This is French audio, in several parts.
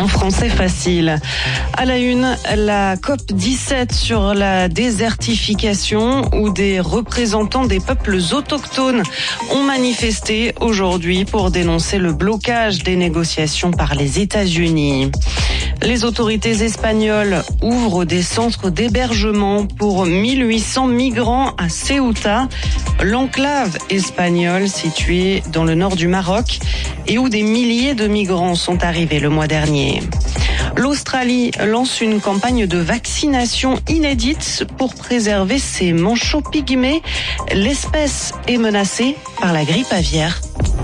en français facile. À la une, la COP17 sur la désertification où des représentants des peuples autochtones ont manifesté aujourd'hui pour dénoncer le blocage des négociations par les États-Unis. Les autorités espagnoles ouvrent des centres d'hébergement pour 1800 migrants à Ceuta, l'enclave espagnole située dans le nord du Maroc et où des milliers de migrants sont arrivés le mois dernier. L'Australie lance une campagne de vaccination inédite pour préserver ses manchots pygmées. L'espèce est menacée par la grippe aviaire.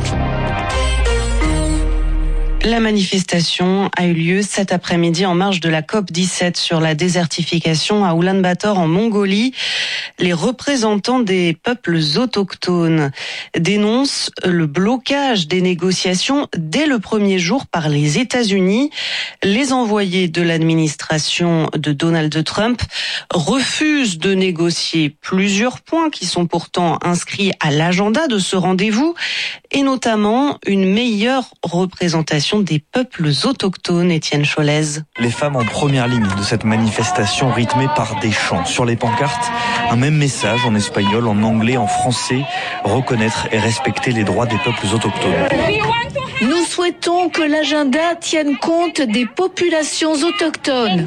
La manifestation a eu lieu cet après-midi en marge de la COP17 sur la désertification à Oulan-Bator en Mongolie. Les représentants des peuples autochtones dénoncent le blocage des négociations dès le premier jour par les États-Unis. Les envoyés de l'administration de Donald Trump refusent de négocier plusieurs points qui sont pourtant inscrits à l'agenda de ce rendez-vous et notamment une meilleure représentation des peuples autochtones. Étienne Cholez. Les femmes en première ligne de cette manifestation rythmée par des chants. Sur les pancartes, un même message en espagnol, en anglais, en français. Reconnaître et respecter les droits des peuples autochtones. Nous souhaitons que l'agenda tienne compte des populations autochtones.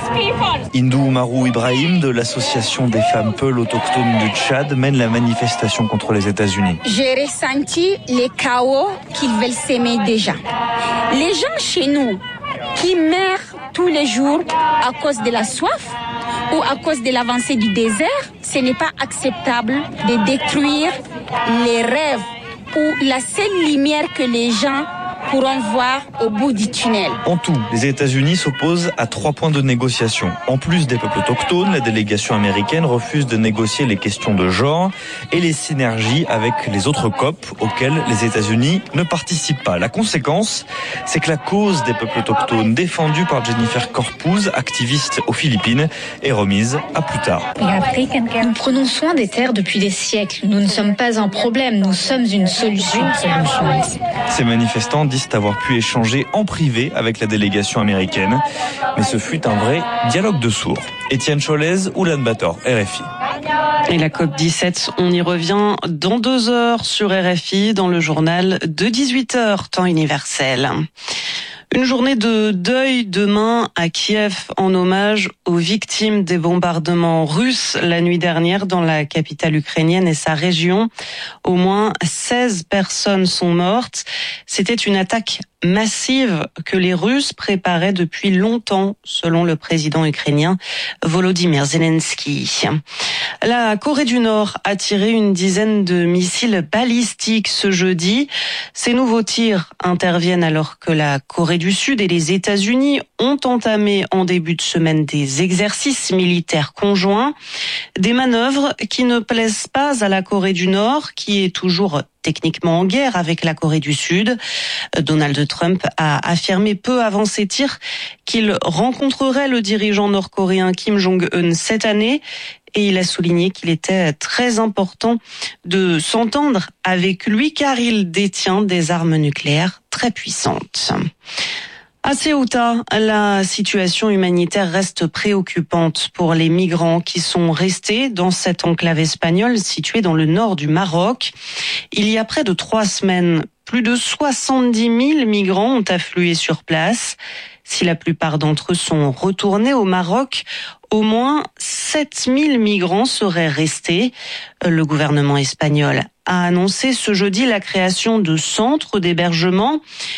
Hindou Marou Ibrahim de l'association des femmes Peuls autochtones du Tchad mène la manifestation contre les États-Unis. J'ai ressenti les chaos qu'ils veulent s'aimer déjà. Les gens chez nous qui meurent tous les jours à cause de la soif ou à cause de l'avancée du désert, ce n'est pas acceptable de détruire les rêves ou la seule lumière que les gens pourront voir au bout du tunnel. En tout, les États-Unis s'opposent à 3 points de négociation. En plus des peuples autochtones, la délégation américaine refuse de négocier les questions de genre et les synergies avec les autres COP auxquelles les États-Unis ne participent pas. La conséquence, c'est que la cause des peuples autochtones défendue par Jennifer Corpuz, activiste aux Philippines, est remise à plus tard. Nous prenons soin des terres depuis des siècles. Nous ne sommes pas un problème, nous sommes une solution. Ces manifestants disent avoir pu échanger en privé avec la délégation américaine. Mais ce fut un vrai dialogue de sourds. Étienne Cholez, Oulan-Bator, RFI. Et la COP17, on y revient dans 2 heures sur RFI dans le journal de 18h, temps universel. Une journée de deuil demain à Kiev en hommage aux victimes des bombardements russes la nuit dernière dans la capitale ukrainienne et sa région. Au moins 16 personnes sont mortes. C'était une attaque massive que les Russes préparaient depuis longtemps, selon le président ukrainien Volodymyr Zelensky. La Corée du Nord a tiré une dizaine de missiles balistiques ce jeudi. Ces nouveaux tirs interviennent alors que la Corée du Sud et les États-Unis ont entamé en début de semaine des exercices militaires conjoints, des manœuvres qui ne plaisent pas à la Corée du Nord, qui est toujours techniquement en guerre avec la Corée du Sud. Donald Trump a affirmé peu avant ces tirs qu'il rencontrerait le dirigeant nord-coréen Kim Jong-un cette année et il a souligné qu'il était très important de s'entendre avec lui car il détient des armes nucléaires très puissantes. À Ceuta, la situation humanitaire reste préoccupante pour les migrants qui sont restés dans cette enclave espagnole située dans le nord du Maroc. Il y a près de 3 semaines, plus de 70 000 migrants ont afflué sur place. Si la plupart d'entre eux sont retournés au Maroc, au moins 7 000 migrants seraient restés. Le gouvernement espagnol a annoncé ce jeudi la création de centres d'hébergement.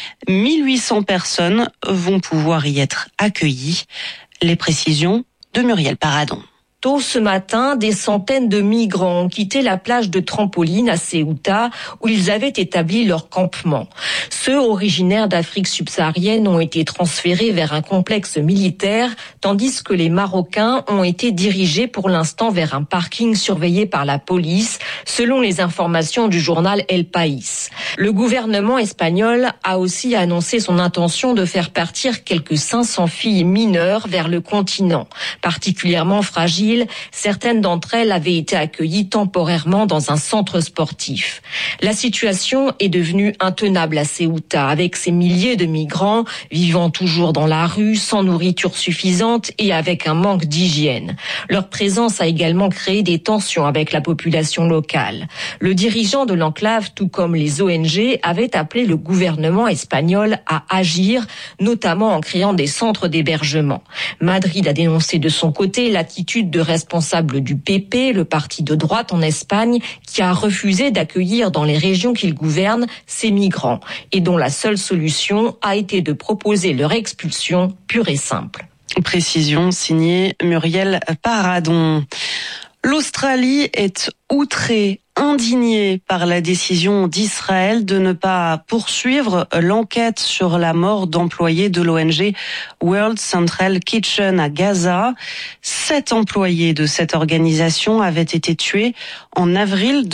1800 personnes vont pouvoir y être accueillies. Les précisions de Muriel Paradon. Tôt ce matin, des centaines de migrants ont quitté la plage de Trampoline à Ceuta, où ils avaient établi leur campement. Ceux originaires d'Afrique subsaharienne ont été transférés vers un complexe militaire, tandis que les Marocains ont été dirigés pour l'instant vers un parking surveillé par la police, selon les informations du journal El País. Le gouvernement espagnol a aussi annoncé son intention de faire partir quelques 500 filles mineures vers le continent, particulièrement fragiles ville. Certaines d'entre elles avaient été accueillies temporairement dans un centre sportif. La situation est devenue intenable à Ceuta, avec ces milliers de migrants vivant toujours dans la rue, sans nourriture suffisante et avec un manque d'hygiène. Leur présence a également créé des tensions avec la population locale. Le dirigeant de l'enclave, tout comme les ONG, avait appelé le gouvernement espagnol à agir, notamment en créant des centres d'hébergement. Madrid a dénoncé de son côté l'attitude de responsables du PP, le parti de droite en Espagne, qui a refusé d'accueillir dans les régions qu'il gouverne ces migrants et dont la seule solution a été de proposer leur expulsion pure et simple. Précision signée Muriel Paradon. L'Australie est outrée, indignée par la décision d'Israël de ne pas poursuivre l'enquête sur la mort d'employés de l'ONG World Central Kitchen à Gaza. 7 employés de cette organisation avaient été tués en avril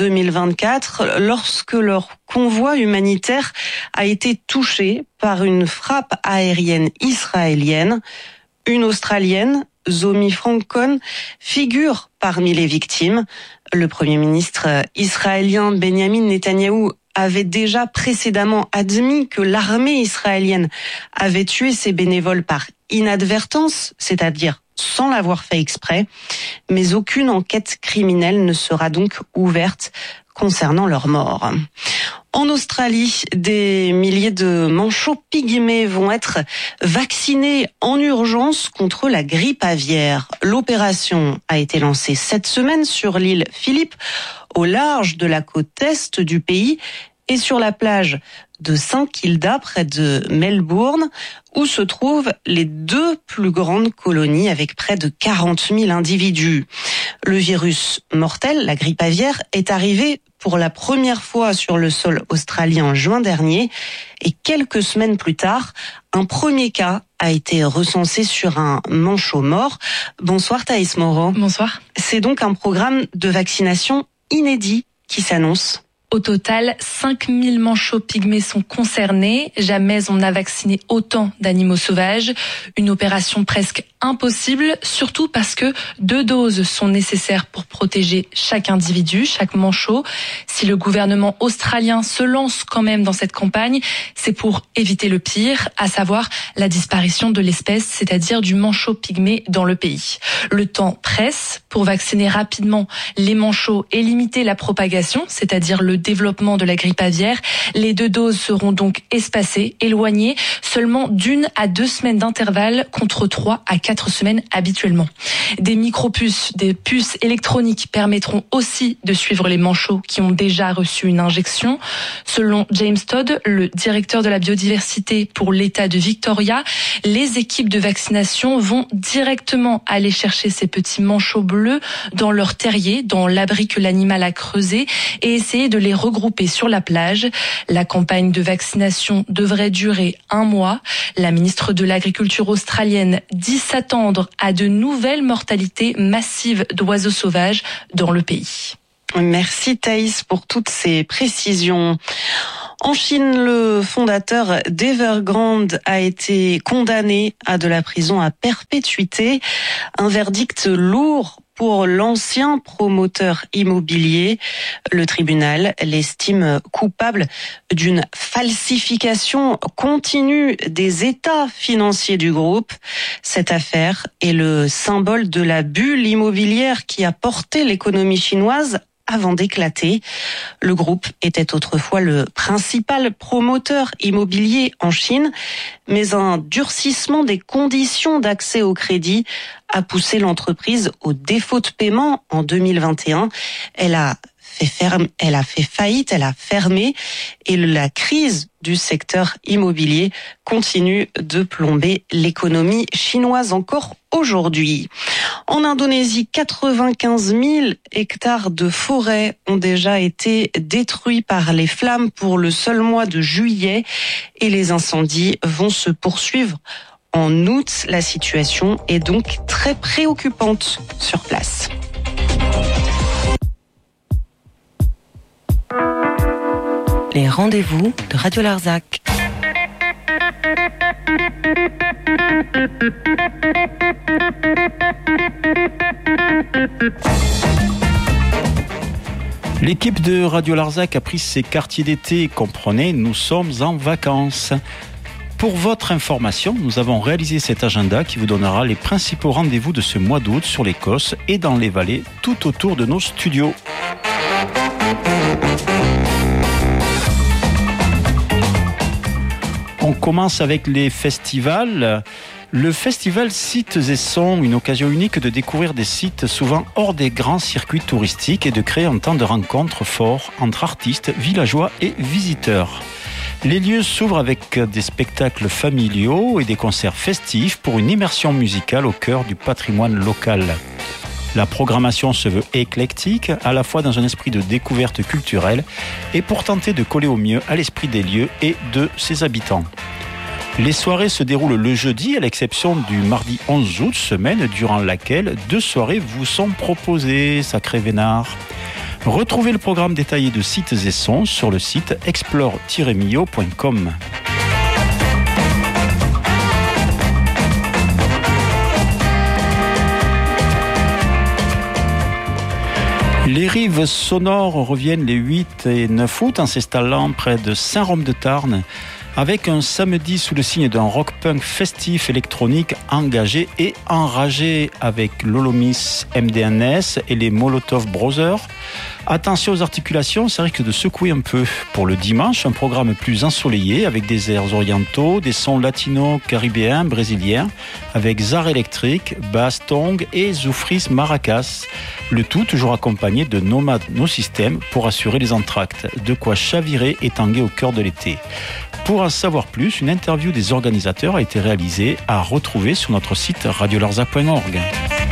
2024 lorsque leur convoi humanitaire a été touché par une frappe aérienne israélienne. Une Australienne, Zomi Francon, figure parmi les victimes. Le Premier ministre israélien Benjamin Netanyahou avait déjà précédemment admis que l'armée israélienne avait tué ses bénévoles par inadvertance, c'est-à-dire sans l'avoir fait exprès, mais aucune enquête criminelle ne sera donc ouverte concernant leur mort. En Australie, des milliers de manchots pygmées vont être vaccinés en urgence contre la grippe aviaire. L'opération a été lancée cette semaine sur l'île Phillip, au large de la côte est du pays, et sur la plage de St Kilda, près de Melbourne, où se trouvent les 2 plus grandes colonies avec près de 40 000 individus. Le virus mortel, la grippe aviaire, est arrivé pour la première fois sur le sol australien en juin dernier, et quelques semaines plus tard, un premier cas a été recensé sur un manchot mort. Bonsoir Thaïs Moreau. Bonsoir. C'est donc un programme de vaccination inédit qui s'annonce. Au total, 5000 manchots pygmées sont concernés. Jamais on n'a vacciné autant d'animaux sauvages. Une opération presque impossible, surtout parce que 2 doses sont nécessaires pour protéger chaque individu, chaque manchot. Si le gouvernement australien se lance quand même dans cette campagne, c'est pour éviter le pire, à savoir la disparition de l'espèce, c'est-à-dire du manchot pygmée dans le pays. Le temps presse pour vacciner rapidement les manchots et limiter la propagation, c'est-à-dire le développement de la grippe aviaire. Les 2 doses seront donc espacées, éloignées, seulement d'1 à 2 semaines d'intervalle contre 3 à 4 semaines habituellement. Des micropuces, des puces électroniques permettront aussi de suivre les manchots qui ont déjà reçu une injection. Selon James Todd, le directeur de la biodiversité pour l'État de Victoria, les équipes de vaccination vont directement aller chercher ces petits manchots bleus dans leur terrier, dans l'abri que l'animal a creusé, et essayer de les regrouper sur la plage. La campagne de vaccination devrait durer 1 mois. La ministre de l'Agriculture australienne dit s'attendre à de nouvelles mortalités massives d'oiseaux sauvages dans le pays. Merci Thaïs pour toutes ces précisions. En Chine, le fondateur d'Evergrande a été condamné à de la prison à perpétuité. Un verdict lourd pour l'ancien promoteur immobilier. Le tribunal l'estime coupable d'une falsification continue des états financiers du groupe. Cette affaire est le symbole de la bulle immobilière qui a porté l'économie chinoise avant d'éclater. Le groupe était autrefois le principal promoteur immobilier en Chine, mais un durcissement des conditions d'accès au crédit a poussé l'entreprise au défaut de paiement en 2021. Elle a fait faillite, elle a fermé, et la crise du secteur immobilier continue de plomber l'économie chinoise encore aujourd'hui. En Indonésie, 95 000 hectares de forêt ont déjà été détruits par les flammes pour le seul mois de juillet, et les incendies vont se poursuivre en août. La situation est donc très préoccupante sur place. Les rendez-vous de Radio Larzac. L'équipe de Radio Larzac a pris ses quartiers d'été. Comprenez, nous sommes en vacances. Pour votre information, nous avons réalisé cet agenda qui vous donnera les principaux rendez-vous de ce mois d'août sur l'Écosse et dans les vallées tout autour de nos studios. On commence avec les festivals. Le festival Sites et Sons, une occasion unique de découvrir des sites souvent hors des grands circuits touristiques et de créer un temps de rencontre fort entre artistes, villageois et visiteurs. Les lieux s'ouvrent avec des spectacles familiaux et des concerts festifs pour une immersion musicale au cœur du patrimoine local. La programmation se veut éclectique, à la fois dans un esprit de découverte culturelle et pour tenter de coller au mieux à l'esprit des lieux et de ses habitants. Les soirées se déroulent le jeudi, à l'exception du mardi 11 août, semaine durant laquelle 2 soirées vous sont proposées, sacré vénard. Retrouvez le programme détaillé de Sites et Sons sur le site explore-mio.com. Les rives sonores reviennent les 8 et 9 août en s'installant près de Saint-Rome-de-Tarn avec un samedi sous le signe d'un rock-punk festif électronique engagé et enragé avec Lolomis MDNS et les Molotov Brothers. Attention aux articulations, ça risque de secouer un peu. Pour le dimanche, un programme plus ensoleillé avec des airs orientaux, des sons latinos, caribéens, brésiliens, avec Zar électrique, basse tong et zoufris maracas. Le tout toujours accompagné de Nomade No System pour assurer les entractes. De quoi chavirer et tanguer au cœur de l'été. Pour en savoir plus, une interview des organisateurs a été réalisée à retrouver sur notre site radiolarzac.org.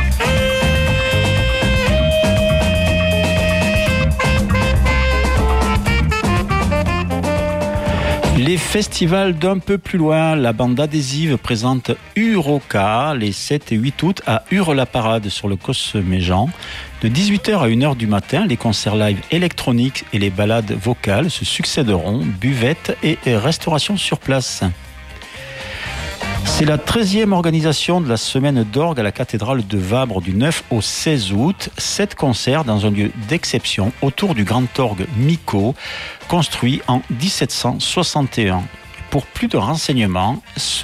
Les festivals d'un peu plus loin, la bande adhésive présente Uroca les 7 et 8 août à Hurle-la-Parade sur le Cosméjean. De 18h à 1h du matin, les concerts live électroniques et les balades vocales se succéderont, buvettes et restauration sur place. C'est la 13e organisation de la semaine d'orgue à la cathédrale de Vabre du 9 au 16 août. 7 concerts dans un lieu d'exception autour du grand orgue Miko, construit en 1761. Pour plus de renseignements,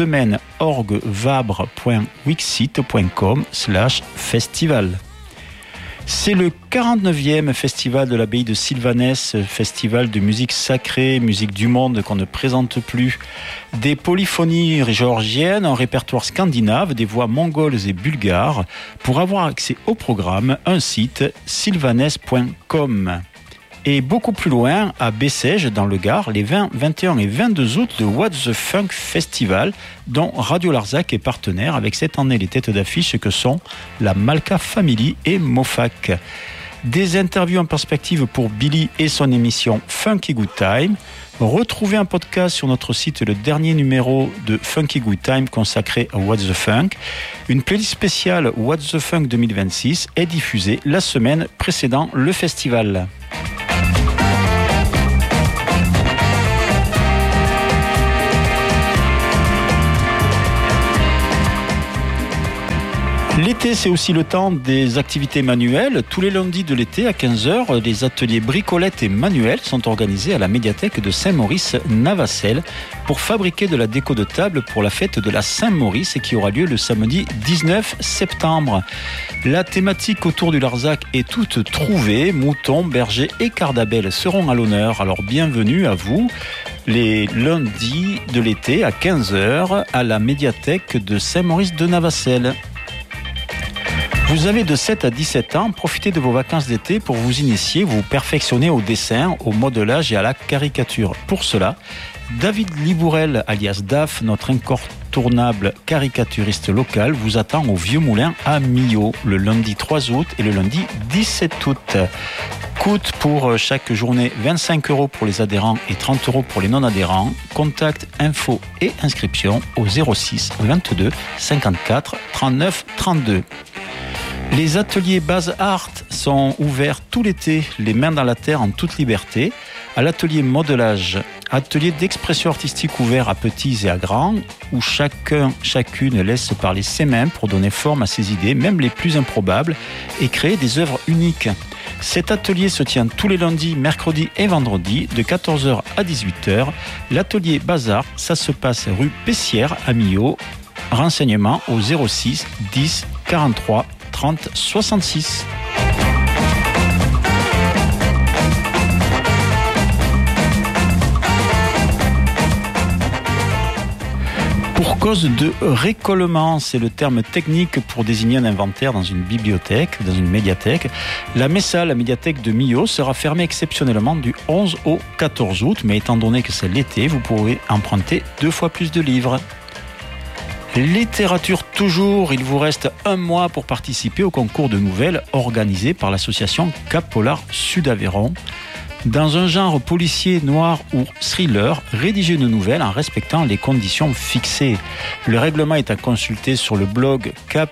semaineorguevabre.wixsite.com/festival. C'est le 49e festival de l'abbaye de Sylvanès, festival de musique sacrée, musique du monde qu'on ne présente plus. Des polyphonies géorgiennes, un répertoire scandinave, des voix mongoles et bulgares. Pour avoir accès au programme, un site sylvanès.com. Et beaucoup plus loin, à Bessèges, dans le Gard, les 20, 21 et 22 août, le What the Funk Festival, dont Radio Larzac est partenaire avec cette année les têtes d'affiche que sont la Malka Family et Mofac. Des interviews en perspective pour Billy et son émission Funky Good Time. Retrouvez un podcast sur notre site, le dernier numéro de Funky Good Time consacré à What the Funk. Une playlist spéciale What the Funk 2026 est diffusée la semaine précédant le festival. L'été, c'est aussi le temps des activités manuelles. Tous les lundis de l'été, à 15h, les ateliers bricolettes et manuels sont organisés à la médiathèque de Saint-Maurice-Navacelles pour fabriquer de la déco de table pour la fête de la Saint-Maurice qui aura lieu le samedi 19 septembre. La thématique autour du Larzac est toute trouvée. Moutons, bergers et cardabelles seront à l'honneur. Alors bienvenue à vous les lundis de l'été à 15h à la médiathèque de Saint-Maurice-de-Navacelles. Vous avez de 7 à 17 ans, profitez de vos vacances d'été pour vous initier, vous perfectionner au dessin, au modelage et à la caricature. Pour cela, David Libourel, alias DAF, notre incontournable caricaturiste local, vous attend au Vieux Moulin à Millau, le lundi 3 août et le lundi 17 août. Coûte pour chaque journée 25 € pour les adhérents et 30 € pour les non-adhérents. Contact, info et inscription au 06 22 54 39 32. Les ateliers Base Art sont ouverts tout l'été, les mains dans la terre en toute liberté. À l'atelier modelage, atelier d'expression artistique ouvert à petits et à grands, où chacune laisse parler ses mains pour donner forme à ses idées, même les plus improbables, et créer des œuvres uniques. Cet atelier se tient tous les lundis, mercredis et vendredis de 14h à 18h. L'atelier Bazar, ça se passe rue Pessière à Millau. Renseignements au 06 10 43 30 66. Pour cause de récollement, c'est le terme technique pour désigner un inventaire dans une bibliothèque, dans une médiathèque. La MESA, la médiathèque de Millau, sera fermée exceptionnellement du 11 au 14 août, mais étant donné que c'est l'été, vous pourrez emprunter 2 fois plus de livres. Littérature toujours, il vous reste 1 mois pour participer au concours de nouvelles organisé par l'association Cap Polar Sud Aveyron. Dans un genre policier, noir ou thriller, rédigez une nouvelle en respectant les conditions fixées. Le règlement est à consulter sur le blog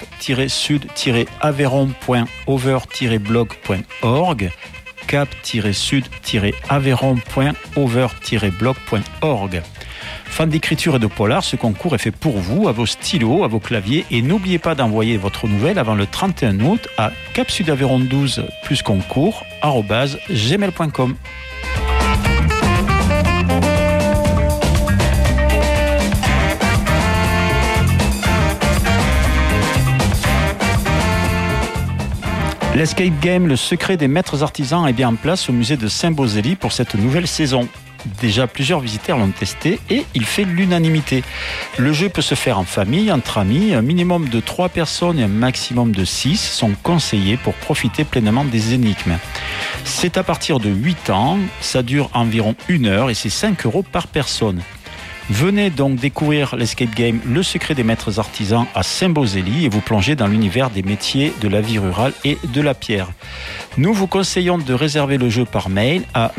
cap-sud-aveyron.over-blog.org cap-sud-aveyron.over-blog.org. Fan d'écriture et de polar, ce concours est fait pour vous, à vos stylos, à vos claviers, et n'oubliez pas d'envoyer votre nouvelle avant le 31 août à capsudaveyron12 plus concours @gmail.com. L'escape game, le secret des maîtres artisans, est bien en place au musée de Saint-Beauzély pour cette nouvelle saison. Déjà, plusieurs visiteurs l'ont testé et il fait l'unanimité. Le jeu peut se faire en famille, entre amis. Un minimum de 3 personnes et un maximum de 6 sont conseillés pour profiter pleinement des énigmes. C'est à partir de 8 ans, ça dure environ 1 heure et c'est 5 € par personne. Venez donc découvrir l'escape game Le secret des maîtres artisans à Saint-Beauzély et vous plonger dans l'univers des métiers de la vie rurale et de la pierre. Nous vous conseillons de réserver le jeu par mail à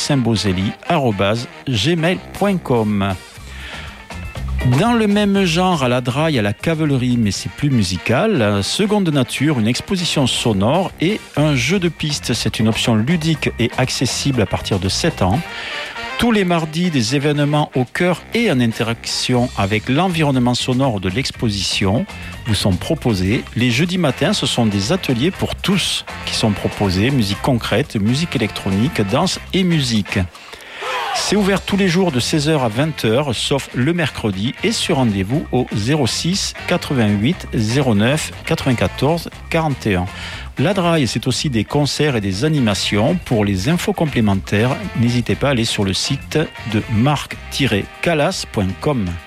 musée-saint-beauzély@gmail.com. Dans le même genre, à la Draille, à la Cavalerie, mais c'est plus musical, Seconde Nature, une exposition sonore et un jeu de piste. C'est une option ludique et accessible à partir de 7 ans. Tous les mardis, des événements au cœur et en interaction avec l'environnement sonore de l'exposition vous sont proposés. Les jeudis matins, ce sont des ateliers pour tous qui sont proposés. Musique concrète, musique électronique, danse et musique. C'est ouvert tous les jours de 16h à 20h, sauf le mercredi, et sur rendez-vous au 06 88 09 94 41. La Draille, c'est aussi des concerts et des animations. Pour les infos complémentaires, n'hésitez pas à aller sur le site de marc-calas.com.